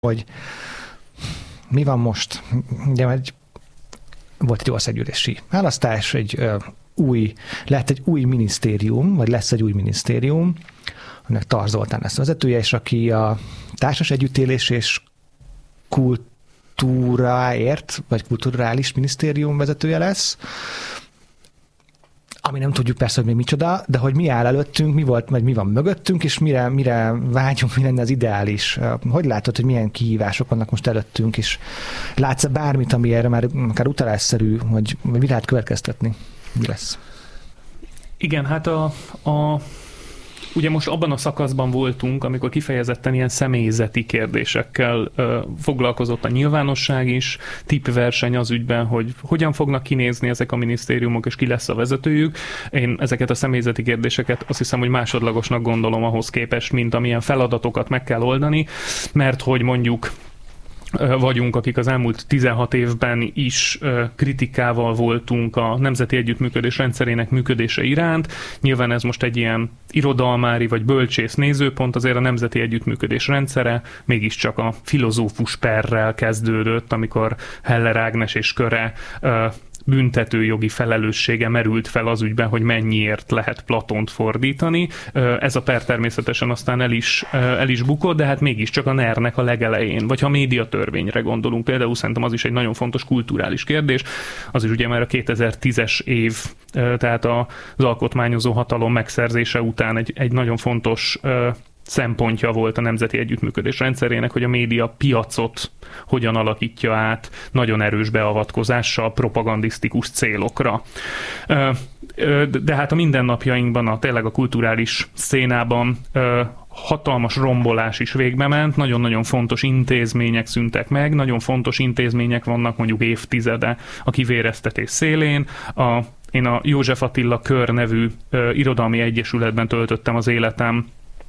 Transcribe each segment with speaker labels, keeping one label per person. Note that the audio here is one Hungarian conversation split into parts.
Speaker 1: hogy mi van most. Ugye volt egy országgyűlési választás, lett egy új minisztérium, vagy lesz egy új minisztérium, aminek Tar Zoltán lesz a vezetője, és aki a társas együttélés és kultúráért, vagy kulturális minisztérium vezetője lesz, ami nem tudjuk persze, hogy még micsoda, de hogy mi áll előttünk, mi volt, vagy mi van mögöttünk, és mire vágyunk, mi lenne az ideális. Hogy látod, hogy milyen kihívások vannak most előttünk, és látsz-e bármit, ami erre már akár utalásszerű, vagy mi lehet következtetni? Mi lesz?
Speaker 2: Igen, hát ugye most abban a szakaszban voltunk, amikor kifejezetten ilyen személyzeti kérdésekkel foglalkozott a nyilvánosság is, tippverseny az ügyben, hogy hogyan fognak kinézni ezek a minisztériumok, és ki lesz a vezetőjük. Én ezeket a személyzeti kérdéseket azt hiszem, hogy másodlagosnak gondolom ahhoz képest, mint amilyen feladatokat meg kell oldani, mert hogy mondjuk vagyunk, akik az elmúlt 16 évben is kritikával voltunk a nemzeti együttműködés rendszerének működése iránt. Nyilván ez most egy ilyen irodalmári vagy bölcsész nézőpont, azért a nemzeti együttműködés rendszere mégiscsak a filozófus perrel kezdődött, amikor Heller Ágnes és köre büntetőjogi felelőssége merült fel az ügyben, hogy mennyiért lehet Platont fordítani. Ez a per természetesen aztán el is bukott, de hát mégiscsak a NER-nek a legelején. Vagy ha a médiatörvényre gondolunk, például szerintem az is egy nagyon fontos kulturális kérdés. Az is ugye már a 2010-es év, tehát az alkotmányozó hatalom megszerzése után egy nagyon fontos szempontja volt a nemzeti együttműködés rendszerének, hogy a média piacot hogyan alakítja át nagyon erős beavatkozással propagandisztikus célokra. De hát a mindennapjainkban, tényleg a kulturális szénában hatalmas rombolás is végbe ment, nagyon-nagyon fontos intézmények szűntek meg, nagyon fontos intézmények vannak mondjuk évtizede a kivéreztetés szélén. Én a József Attila Kör nevű irodalmi egyesületben töltöttem az életem,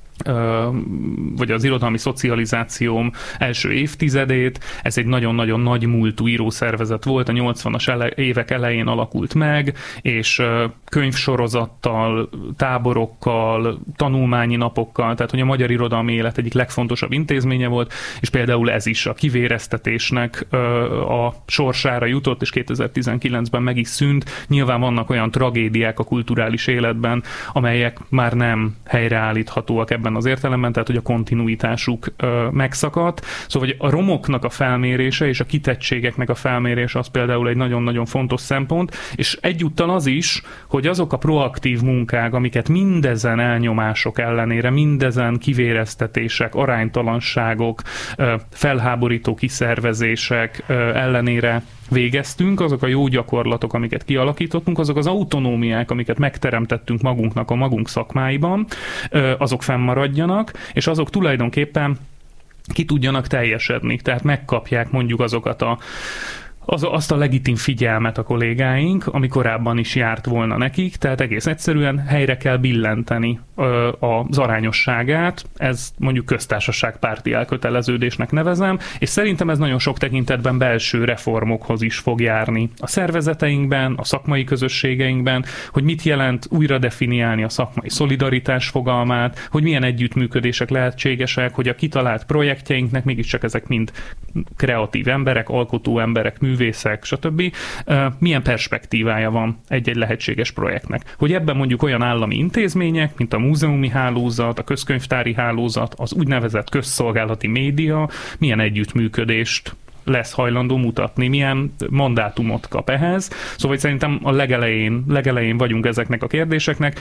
Speaker 2: vagy az irodalmi szocializációm első évtizedét. Ez egy nagyon-nagyon nagy múltú írószervezet volt, a 80-as évek elején alakult meg, és könyvsorozattal, táborokkal, tanulmányi napokkal, tehát hogy a magyar irodalmi élet egyik legfontosabb intézménye volt, és például ez is a kivéreztetésnek a sorsára jutott, és 2019-ben meg is szűnt. Nyilván vannak olyan tragédiák a kulturális életben, amelyek már nem helyreállíthatóak ebben az értelemben, tehát hogy a kontinuitásuk megszakadt. Szóval hogy a romoknak a felmérése és a kitettségeknek a felmérése az például egy nagyon-nagyon fontos szempont, és egyúttal az is, hogy azok a proaktív munkák, amiket mindezen elnyomások ellenére, mindezen kivéreztetések, aránytalanságok, felháborító kiszervezések ellenére végeztünk, azok a jó gyakorlatok, amiket kialakítottunk, azok az autonómiák, amiket megteremtettünk magunknak a magunk szakmáiban, azok fennmaradjanak, és azok tulajdonképpen ki tudjanak teljesedni. Tehát megkapják mondjuk azokat azt a legitim figyelmet a kollégáink, ami korábban is járt volna nekik, tehát egész egyszerűen helyre kell billenteni az arányosságát, ez mondjuk köztársaságpárti elköteleződésnek nevezem, és szerintem ez nagyon sok tekintetben belső reformokhoz is fog járni a szervezeteinkben, a szakmai közösségeinkben, hogy mit jelent újra definiálni a szakmai szolidaritás fogalmát, hogy milyen együttműködések lehetségesek, hogy a kitalált projektjeinknek mégiscsak ezek mind kreatív emberek, alkotó emberek, művészek, stb. Milyen perspektívája van egy-egy lehetséges projektnek. Hogy ebben mondjuk olyan állami intézmények, mint a múzeumi hálózat, a közkönyvtári hálózat, az úgynevezett közszolgálati média, milyen együttműködést lesz hajlandó mutatni, milyen mandátumot kap ehhez. Szóval hogy szerintem a legelején vagyunk ezeknek a kérdéseknek,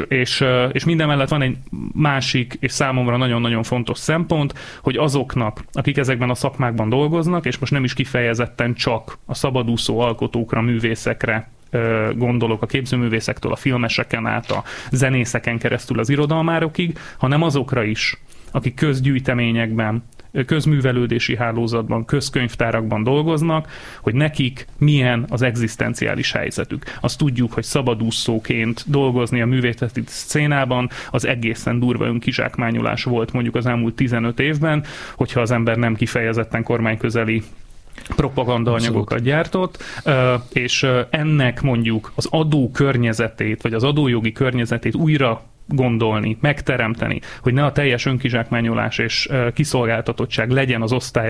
Speaker 2: és minden mellett van egy másik, és számomra nagyon-nagyon fontos szempont, hogy azoknak, akik ezekben a szakmákban dolgoznak, és most nem is kifejezetten csak a szabadúszó alkotókra, művészekre gondolok, a képzőművészektől a filmeseken át, a zenészeken keresztül az irodalmárokig, hanem azokra is, akik közgyűjteményekben, közművelődési hálózatban, közkönyvtárakban dolgoznak, hogy nekik milyen az egzisztenciális helyzetük. Azt tudjuk, hogy szabadúszóként dolgozni a művészeti szcénában az egészen durva önkizsákmányolás volt mondjuk az elmúlt 15 évben, hogyha az ember nem kifejezetten kormányközeli propagandaanyagokat gyártott, és ennek mondjuk az adó környezetét, vagy az adójogi környezetét újra gondolni, megteremteni, hogy ne a teljes önkizsákmányolás és kiszolgáltatottság legyen az osztály